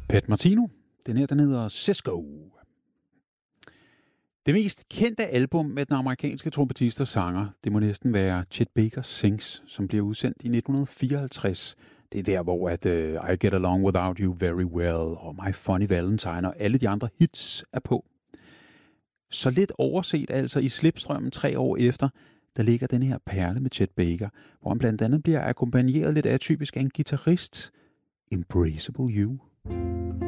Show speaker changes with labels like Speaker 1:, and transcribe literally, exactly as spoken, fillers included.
Speaker 1: Pat Martino. Den her, den hedder Cisco. Det mest kendte album med den amerikanske trompetist og sanger, det må næsten være Chet Baker Sings, som bliver udsendt i nitten fireoghalvtreds. Det er der, hvor at, uh, I Get Along Without You Very Well og My Funny Valentine og alle de andre hits er på. Så lidt overset altså i slipstrømmen tre år efter, der ligger den her perle med Chet Baker, hvor han blandt andet bliver akkompagneret lidt atypisk af en guitarist, Embraceable You.